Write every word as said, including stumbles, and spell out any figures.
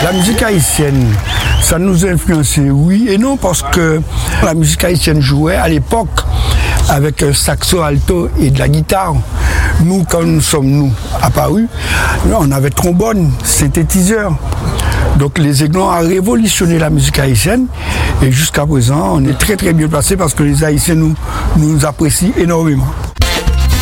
La musique haïtienne, ça nous a influencé, oui et non, parce que la musique haïtienne jouait à l'époque avec un saxo alto et de la guitare. Nous, quand nous sommes nous apparus, on avait trombone, synthétiseur. Donc les Aiglons ont révolutionné la musique haïtienne et jusqu'à présent, on est très très bien placé parce que les Haïtiens nous, nous apprécient énormément.